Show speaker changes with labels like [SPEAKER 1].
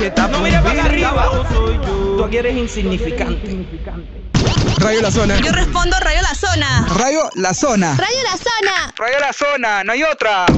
[SPEAKER 1] No mires para acá arriba. Tú aquí eres insignificante.
[SPEAKER 2] Rayo la zona.
[SPEAKER 3] Yo respondo Rayo la Zona.
[SPEAKER 2] Rayo la zona.
[SPEAKER 3] Rayo la Zona.
[SPEAKER 2] Rayo la zona, no hay otra.